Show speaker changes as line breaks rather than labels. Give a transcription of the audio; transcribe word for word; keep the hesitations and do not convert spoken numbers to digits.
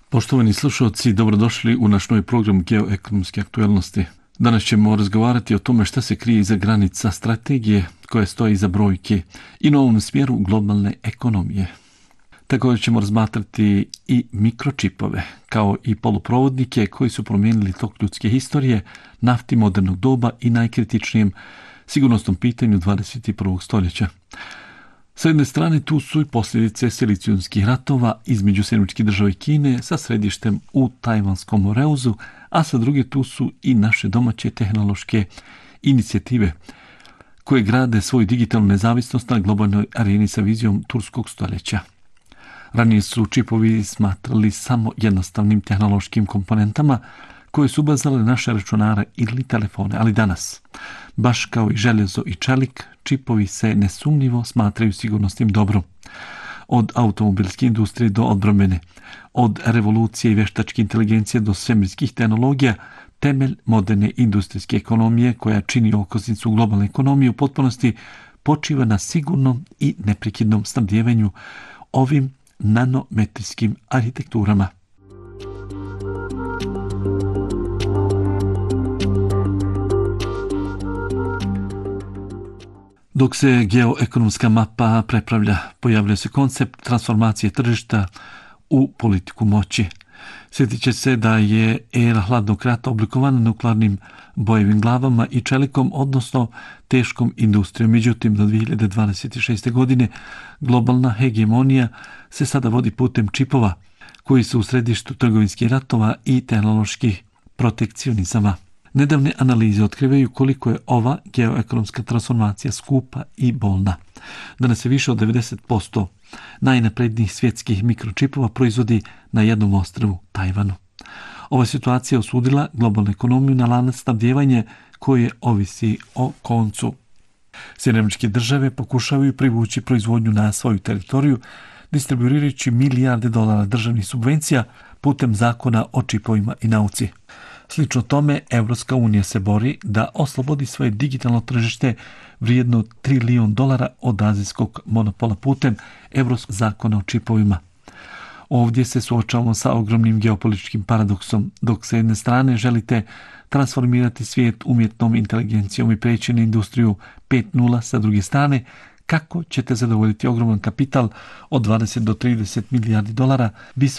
Poštovani slušalci, dobrodošli u naš novi program Geoekonomske aktualnosti. Danas ćemo razgovarati o tome šta se krije iza granica strategije koja stoji iza brojke i novom smjeru globalne ekonomije. Također ćemo razmatrati i mikročipove, kao i poluprovodnike koji su promijenili tok ljudske historije, nafti modernog doba i najkritičnijem sigurnosnom pitanju dvadeset i prvog stoljeća. Sa jedne strane tu su i posljedice silicijunskih ratova između Sjedinjenih Američkih Država i Kine sa središtem u Tajvanskom Moreuzu, a sa druge tu su i naše domaće tehnološke inicijative koje grade svoju digitalnu nezavisnost na globalnoj areni sa vizijom turskog stoljeća. Ranije su čipovi smatrali samo jednostavnim tehnološkim komponentama koje su ubrzale naše računare ili telefone, ali danas, baš kao i željezo i čelik, čipovi se nesumnjivo smatraju sigurnosnim dobrom. Od automobilske industrije do odbrambene, od revolucije i vještačke inteligencije do svemirskih tehnologija, temelj moderne industrijske ekonomije koja čini okosnicu globalne ekonomije u potpunosti počiva na sigurnom i neprekidnom snabdijevanju ovim nanometrijskim arhitekturama. Dok se geoekonomska mapa prepravlja, pojavlja se koncept transformacije tržišta u politiku moći. Sjetit će se da je era hladnog rata oblikovana nuklearnim bojevim glavama i čelikom, odnosno teškom industrijom. Međutim, do dvije hiljade dvadeset šeste. godine globalna hegemonija se sada vodi putem čipova, koji su u središtu trgovinskih ratova i tehnoloških protekcionizama. Nedavne analize otkrivaju koliko je ova geoekonomska transformacija skupa i bolna. Danas se više od devedeset posto najnaprednijih svjetskih mikročipova proizvodi na jednom ostrvu, Tajvanu. Ova situacija osudila globalnu ekonomiju na lanac snabdijevanja koje ovisi o koncu. Sjedinjene Američke Države pokušavaju privući proizvodnju na svoju teritoriju, distribuirajući milijarde dolara državnih subvencija putem zakona o čipovima i nauci. Slično tome, Evropska unija se bori da oslobodi svoje digitalno tržište vrijedno trilijon dolara od azijskog monopola putem Evropskog zakona o čipovima. Ovdje se suočavamo sa ogromnim geopolitičkim paradoksom, dok sa jedne strane želite transformirati svijet umjetnom inteligencijom i preći na industriju pet nula, sa druge strane, kako ćete zadovoljiti ogroman kapital od dvadeset do trideset milijardi dolara